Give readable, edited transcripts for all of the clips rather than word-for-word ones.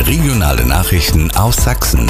Regionale Nachrichten aus Sachsen.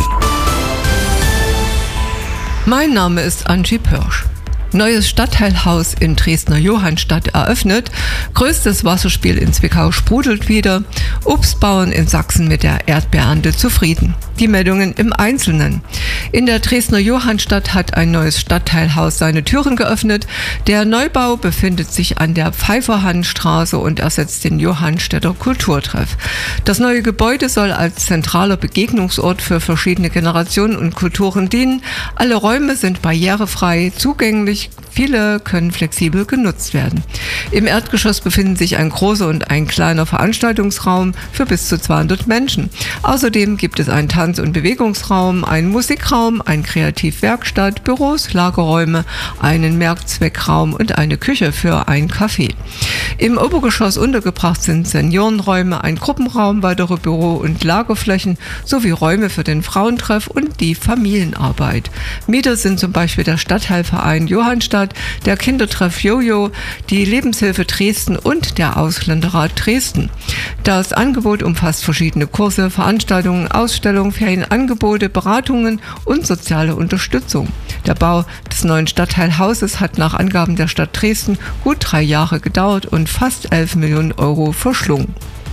Mein Name ist Angie Pörsch. Neues Stadtteilhaus in Dresdner Johannstadt eröffnet. Größtes Wasserspiel in Zwickau sprudelt wieder. Obstbauern in Sachsen mit der Erdbeerernte zufrieden. Die Meldungen im Einzelnen. In der Dresdner Johannstadt hat ein neues Stadtteilhaus seine Türen geöffnet. Der Neubau befindet sich an der Pfeifferhannstraße und ersetzt den Johannstädter Kulturtreff. Das neue Gebäude soll als zentraler Begegnungsort für verschiedene Generationen und Kulturen dienen. Alle Räume sind barrierefrei zugänglich. Viele können flexibel genutzt werden. Im Erdgeschoss befinden sich ein großer und ein kleiner Veranstaltungsraum für bis zu 200 Menschen. Außerdem gibt es einen Tanz- und Bewegungsraum, einen Musikraum, eine Kreativwerkstatt, Büros, Lagerräume, einen Mehrzweckraum und eine Küche für ein Café. Im Obergeschoss untergebracht sind Seniorenräume, ein Gruppenraum, weitere Büro- und Lagerflächen sowie Räume für den Frauentreff und die Familienarbeit. Mieter sind zum Beispiel der Stadtteilverein Johannstadt, der Kindertreff Jojo, die Lebenshilfe Dresden und der Ausländerrat Dresden. Das Angebot umfasst verschiedene Kurse, Veranstaltungen, Ausstellungen, Ferienangebote, Beratungen und soziale Unterstützung. Der Bau des neuen Stadtteilhauses hat nach Angaben der Stadt Dresden gut 3 Jahre gedauert und fast 11 Millionen Euro verschlungen.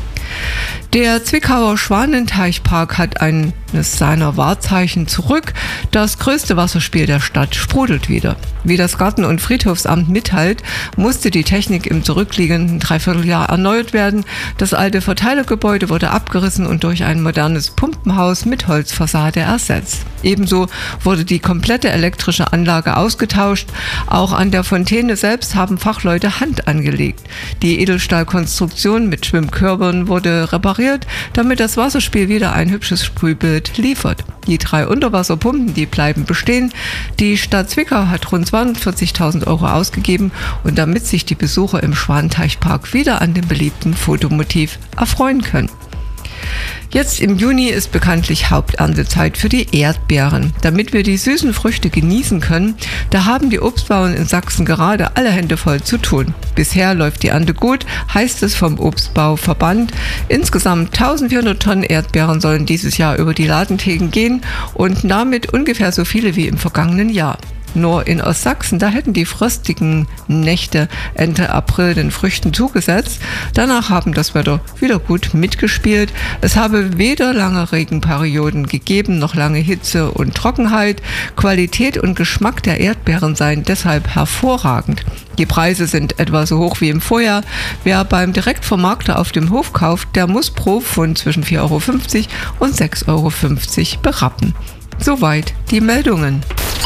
Der Zwickauer Schwanenteichpark hat eines seiner Wahrzeichen zurück. Das größte Wasserspiel der Stadt sprudelt wieder. Wie das Garten- und Friedhofsamt mitteilt, musste die Technik im zurückliegenden Dreivierteljahr erneuert werden. Das alte Verteilergebäude wurde abgerissen und durch ein modernes Pumpenhaus mit Holzfassade ersetzt. Ebenso wurde die komplette elektrische Anlage ausgetauscht. Auch an der Fontäne selbst haben Fachleute Hand angelegt. Die Edelstahlkonstruktion mit Schwimmkörpern wurde repariert, damit das Wasserspiel wieder ein hübsches Sprühbild liefert. Die 3 Unterwasserpumpen, die bleiben bestehen. Die Stadt Zwickau hat rund 240.000 Euro ausgegeben und damit sich die Besucher im Schwanenteichpark wieder an dem beliebten Fotomotiv erfreuen können. Jetzt im Juni ist bekanntlich Haupterntezeit für die Erdbeeren. Damit wir die süßen Früchte genießen können, da haben die Obstbauern in Sachsen gerade alle Hände voll zu tun. Bisher läuft die Ernte gut, heißt es vom Obstbauverband. Insgesamt 1400 Tonnen Erdbeeren sollen dieses Jahr über die Ladentheken gehen und damit ungefähr so viele wie im vergangenen Jahr. Nur in Ostsachsen, da hätten die frostigen Nächte Ende April den Früchten zugesetzt. Danach haben das Wetter wieder gut mitgespielt. Es habe weder lange Regenperioden gegeben, noch lange Hitze und Trockenheit. Qualität und Geschmack der Erdbeeren seien deshalb hervorragend. Die Preise sind etwa so hoch wie im Vorjahr. Wer beim Direktvermarkter auf dem Hof kauft, der muss pro Pfund zwischen 4,50 Euro und 6,50 Euro berappen. Soweit die Meldungen.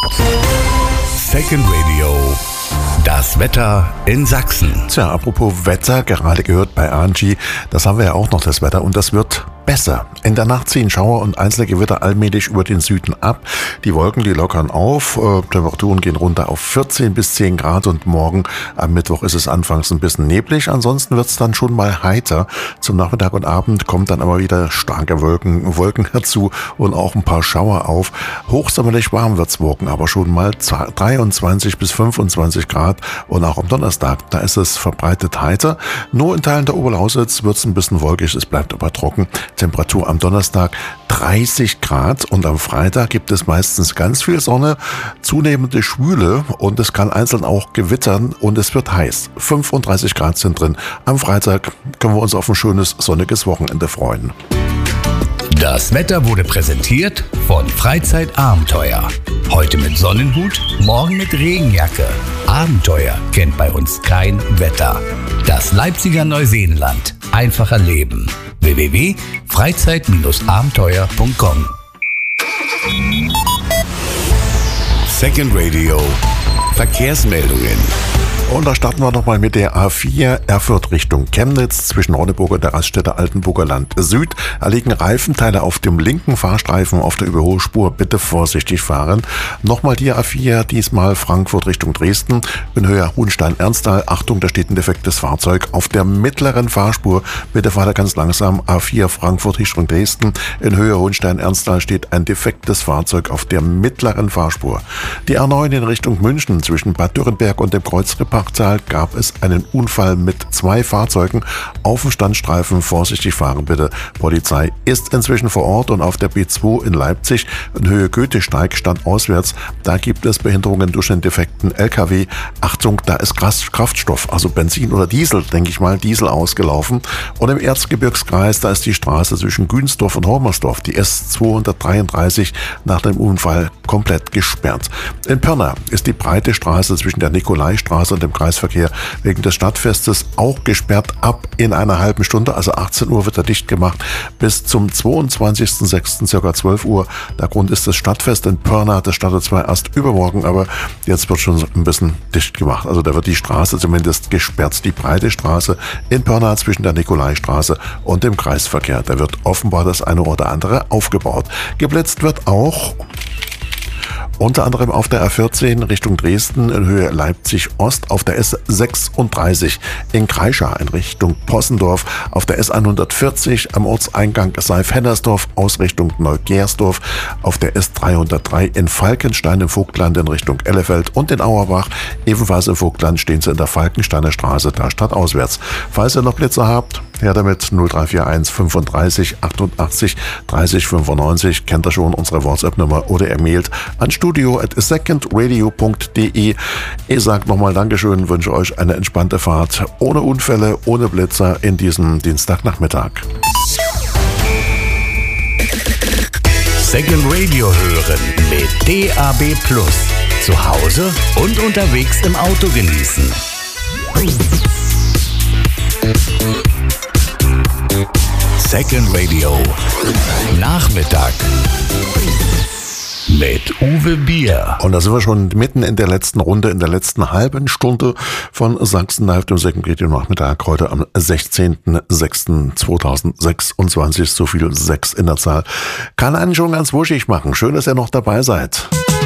Second Radio. Das Wetter in Sachsen. Tja, apropos Wetter, gerade gehört bei Angie, das haben wir ja auch noch, das Wetter, und das wird besser. In der Nacht ziehen Schauer und einzelne Gewitter allmählich über den Süden ab. Die Wolken, die lockern auf. Temperaturen gehen runter auf 14 bis 10 Grad und morgen am Mittwoch ist es anfangs ein bisschen neblig. Ansonsten wird es dann schon mal heiter. Zum Nachmittag und Abend kommt dann aber wieder starke Wolken herzu und auch ein paar Schauer auf. Hochsommerlich warm wird es morgen, aber schon mal 23 bis 25 Grad und auch am Donnerstag, da ist es verbreitet heiter. Nur in Teilen der Oberlausitz wird es ein bisschen wolkig, es bleibt aber trocken. Temperatur am Donnerstag 30 Grad und am Freitag gibt es meistens ganz viel Sonne, zunehmende Schwüle und es kann einzeln auch gewittern und es wird heiß. 35 Grad sind drin. Am Freitag können wir uns auf ein schönes sonniges Wochenende freuen. Das Wetter wurde präsentiert von Freizeitabenteuer. Heute mit Sonnenhut, morgen mit Regenjacke. Abenteuer kennt bei uns kein Wetter. Das Leipziger Neuseenland. Einfacher Leben. www.freizeit-abenteuer.com. Second Radio. Verkehrsmeldungen. Und da starten wir nochmal mit der A4 Erfurt Richtung Chemnitz zwischen Ronneburg und der Raststätte Altenburger Land Süd. Da liegen Reifenteile auf dem linken Fahrstreifen auf der Überholspur. Bitte vorsichtig fahren. Nochmal die A4, diesmal Frankfurt Richtung Dresden. In Höhe Hohenstein-Ernsthal. Achtung, da steht ein defektes Fahrzeug auf der mittleren Fahrspur. Bitte fahrt ganz langsam. A4 Frankfurt Richtung Dresden. In Höhe Hohenstein-Ernsthal steht ein defektes Fahrzeug auf der mittleren Fahrspur. Die A9 in Richtung München Zwischen Bad Dürrenberg und dem Kreuzrippachtal gab es einen Unfall mit 2 Fahrzeugen auf dem Standstreifen. Vorsichtig fahren bitte. Polizei ist inzwischen vor Ort und auf der B2 in Leipzig in Höhe Goethesteig standauswärts. Da gibt es Behinderungen durch den defekten LKW. Achtung, da ist Kraftstoff, also Benzin oder Diesel, denke ich mal, Diesel ausgelaufen. Und im Erzgebirgskreis, da ist die Straße zwischen Günsdorf und Hormersdorf, die S233, nach dem Unfall komplett gesperrt. In Pirna ist die breite Straße zwischen der Nikolaistraße und dem Kreisverkehr wegen des Stadtfestes auch gesperrt. Ab in einer halben Stunde, also 18 Uhr, wird er dicht gemacht, bis zum 22.06. ca. 12 Uhr. Der Grund ist das Stadtfest in Pirna. Das startet zwar erst übermorgen, aber jetzt wird schon ein bisschen dicht gemacht. Also da wird die Straße zumindest gesperrt. Die breite Straße in Pirna zwischen der Nikolaistraße und dem Kreisverkehr. Da wird offenbar das eine oder andere aufgebaut. Geblitzt wird auch unter anderem auf der A14 Richtung Dresden in Höhe Leipzig-Ost, auf der S36 in Kreischa in Richtung Possendorf, auf der S140 am Ortseingang Seif-Hennersdorf aus Richtung Neugersdorf, auf der S303 in Falkenstein im Vogtland in Richtung Ellefeld und in Auerbach, ebenfalls im Vogtland, stehen Sie in der Falkensteiner Straße, da stadtauswärts. Falls ihr noch Blitzer habt, her damit 0341 35 88 30 95, kennt ihr schon unsere WhatsApp-Nummer oder ihr mailt an studio@secondradio.de. Ich sage nochmal Dankeschön, wünsche euch eine entspannte Fahrt, ohne Unfälle, ohne Blitzer in diesem Dienstagnachmittag. Second Radio hören mit DAB+. Zu Hause und unterwegs im Auto genießen. Second Radio Nachmittag mit Uwe Bier. Und da sind wir schon mitten in der letzten Runde, in der letzten halben Stunde von Sachsen Live, dem Second Radio Nachmittag, heute am 16.06.2026, so viel 6 in der Zahl. Kann einen schon ganz wuschig machen. Schön, dass ihr noch dabei seid.